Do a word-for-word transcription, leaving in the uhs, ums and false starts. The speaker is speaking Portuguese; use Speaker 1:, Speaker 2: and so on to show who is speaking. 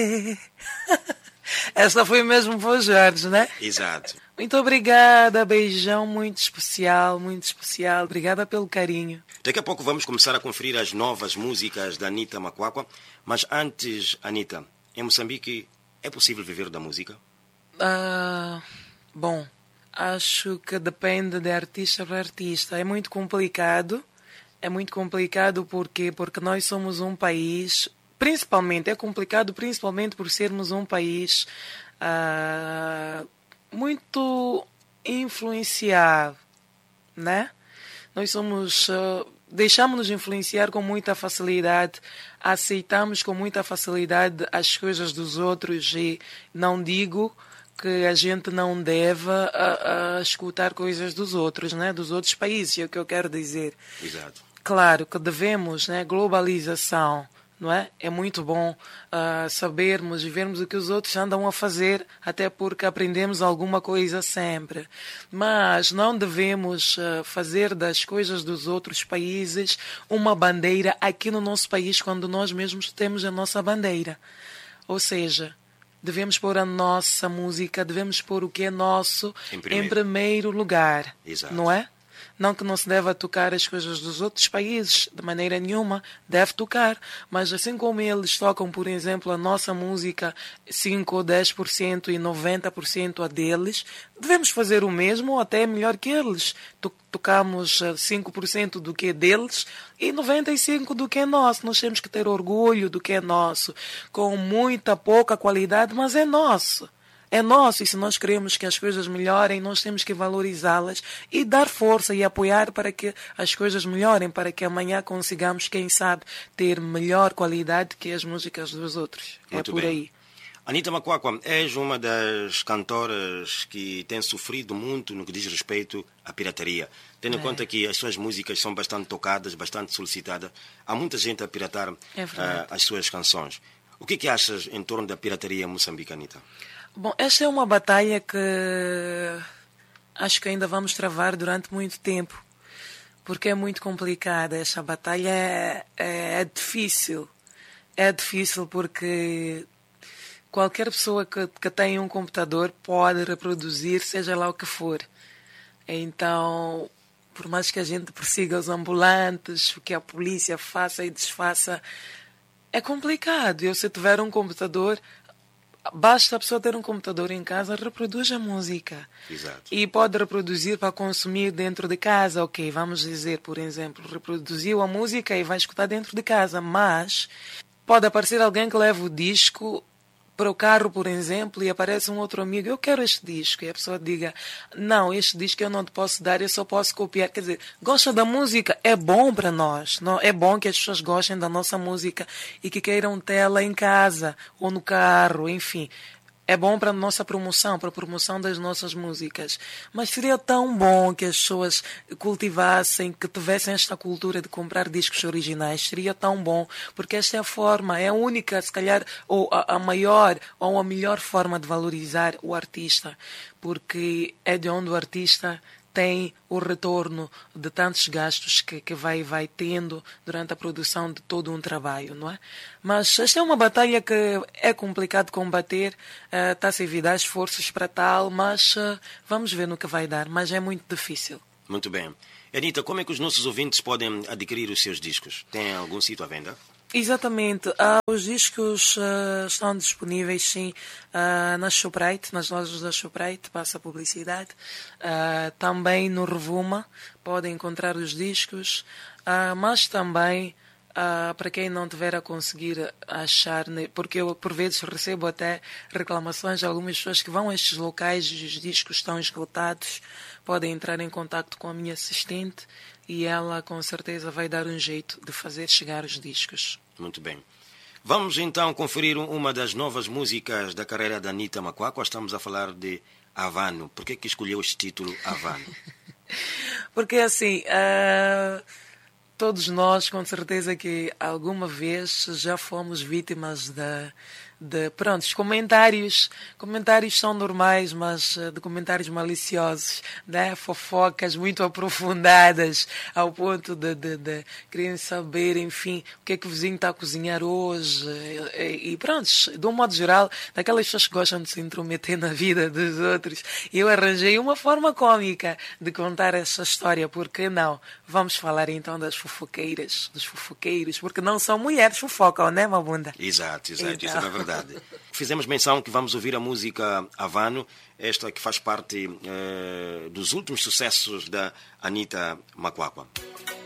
Speaker 1: Essa foi mesmo para o Jorge, né?
Speaker 2: Exato.
Speaker 1: Muito obrigada, beijão muito especial, muito especial. Obrigada pelo carinho.
Speaker 2: Daqui a pouco vamos começar a conferir as novas músicas da Anita Macuacua. Mas antes, Anita, em Moçambique é possível viver da música?
Speaker 1: Ah, bom, acho que depende de artista para artista. É muito complicado. É muito complicado porque, porque nós somos um país... Principalmente, é complicado principalmente por sermos um país ah, muito influenciado, né? Nós somos... Uh, deixamos-nos influenciar com muita facilidade, aceitamos com muita facilidade as coisas dos outros e não digo que a gente não deve a, a escutar coisas dos outros, né? Dos outros países, é o que eu quero dizer.
Speaker 2: Exato.
Speaker 1: Claro que devemos, né? Globalização, não é? É muito bom uh, sabermos e vermos o que os outros andam a fazer, até porque aprendemos alguma coisa sempre. Mas não devemos uh, fazer das coisas dos outros países uma bandeira aqui no nosso país, quando nós mesmos temos a nossa bandeira. Ou seja, devemos pôr a nossa música, devemos pôr o que é nosso em primeiro, em primeiro lugar.
Speaker 2: Exato.
Speaker 1: Não é? Não que não se deva tocar as coisas dos outros países, de maneira nenhuma, deve tocar. Mas assim como eles tocam, por exemplo, a nossa música, cinco ou dez por cento e noventa por cento a deles, devemos fazer o mesmo ou até melhor que eles. Tocamos cinco por cento do que é deles e noventa e cinco por cento do que é nosso. Nós temos que ter orgulho do que é nosso, com muita pouca qualidade, mas é nosso. É nosso, e se nós queremos que as coisas melhorem, nós temos que valorizá-las e dar força e apoiar para que as coisas melhorem, para que amanhã consigamos, quem sabe, ter melhor qualidade que as músicas dos outros.
Speaker 2: Muito
Speaker 1: é por
Speaker 2: bem.
Speaker 1: aí.
Speaker 2: Anita Macuacua, és uma das cantoras que tem sofrido muito no que diz respeito à pirataria. Tendo em
Speaker 1: É.
Speaker 2: conta que as suas músicas são bastante tocadas, bastante solicitadas, há muita gente a piratar
Speaker 1: É verdade.
Speaker 2: uh, as suas canções. O que é que achas em torno da pirataria em Moçambique, Anita?
Speaker 1: Bom, esta é uma batalha que acho que ainda vamos travar durante muito tempo, porque é muito complicada. Esta batalha é, é, é difícil. É difícil porque qualquer pessoa que, que tenha um computador pode reproduzir, seja lá o que for. Então, por mais que a gente persiga os ambulantes, que a polícia faça e desfaça, é complicado. Eu, se tiver um computador... Basta a pessoa ter um computador em casa, reproduz a música.
Speaker 2: Exato.
Speaker 1: E pode reproduzir para consumir dentro de casa. Ok, vamos dizer, por exemplo, reproduziu a música e vai escutar dentro de casa. Mas pode aparecer alguém que leva o disco para o carro, por exemplo, e aparece um outro amigo, eu quero este disco. E a pessoa diga, não, este disco eu não te posso dar, eu só posso copiar. Quer dizer, gosta da música? É bom para nós. Não? É bom que as pessoas gostem da nossa música e que queiram tê-la em casa ou no carro, enfim. É bom para a nossa promoção, para a promoção das nossas músicas. Mas seria tão bom que as pessoas cultivassem, que tivessem esta cultura de comprar discos originais. Seria tão bom, porque esta é a forma, é a única, se calhar, ou a, a maior, ou a melhor forma de valorizar o artista. Porque é de onde o artista tem o retorno de tantos gastos que, que vai, vai tendo durante a produção de todo um trabalho, não é? Mas esta é uma batalha que é complicado combater, uh, está-se a evitar esforços para tal, mas uh, vamos ver no que vai dar, mas é muito difícil.
Speaker 2: Muito bem. Anita, como é que os nossos ouvintes podem adquirir os seus discos? Tem algum sítio à venda?
Speaker 1: Exatamente. Uh, os discos uh, estão disponíveis, sim, uh, na Shoprite, nas lojas da Shoprite, passa a publicidade. Uh, também no Revuma podem encontrar os discos, uh, mas também, uh, para quem não tiver a conseguir achar, né, porque eu por vezes recebo até reclamações de algumas pessoas que vão a estes locais e os discos estão esgotados, podem entrar em contato com a minha assistente e ela com certeza vai dar um jeito de fazer chegar os discos.
Speaker 2: Muito bem. Vamos então conferir uma das novas músicas da carreira da Anita Macuacua. Estamos a falar de Havano. Por que que escolheu este título, Havano?
Speaker 1: Porque assim, uh, todos nós com certeza que alguma vez já fomos vítimas da, de pronto, os comentários, comentários são normais, mas uh, de comentários maliciosos, né? Fofocas muito aprofundadas, ao ponto de, de, de querem saber, enfim, o que é que o vizinho está a cozinhar hoje, e, e pronto, de um modo geral, daquelas pessoas que gostam de se intrometer na vida dos outros. Eu arranjei uma forma cômica de contar essa história, porque não? Vamos falar então das fofoqueiras, dos fofoqueiros, porque não são mulheres fofocam, né, Mabunda?
Speaker 2: Exato, exato,
Speaker 1: Então.
Speaker 2: isso é verdade. Fizemos menção que vamos ouvir a música Havano, esta que faz parte eh, dos últimos sucessos da Anita Macuacua.